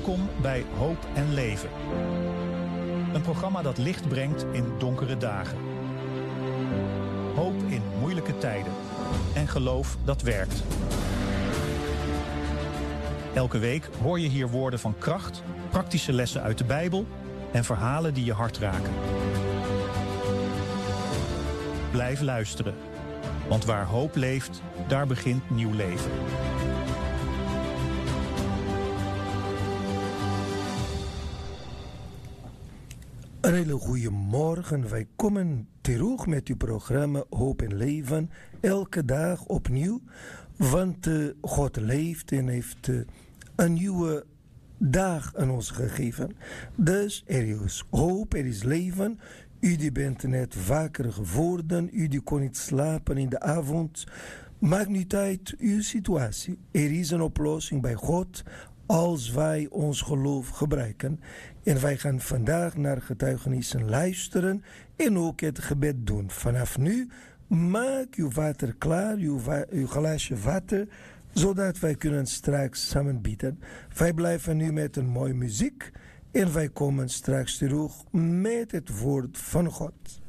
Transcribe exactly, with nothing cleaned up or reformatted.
Welkom bij Hoop en Leven. Een programma dat licht brengt in donkere dagen. Hoop in moeilijke tijden. En geloof dat werkt. Elke week hoor je hier woorden van kracht, praktische lessen uit de Bijbel en verhalen die je hart raken. Blijf luisteren, want waar hoop leeft, daar begint nieuw leven. Een hele goede morgen. Wij komen terug met uw programma Hoop en Leven. Elke dag opnieuw. Want uh, God leeft en heeft uh, een nieuwe dag aan ons gegeven. Dus er is hoop, er is leven. U die bent net wakker geworden. U die kon niet slapen in de avond. Maakt niet uit uw situatie. Er is een oplossing bij God als wij ons geloof gebruiken. En wij gaan vandaag naar getuigenissen luisteren en ook het gebed doen. Vanaf nu, maak uw water klaar, uw, wa- uw glaasje water, zodat wij kunnen straks samen bidden. Wij blijven nu met een mooie muziek en wij komen straks terug met het woord van God.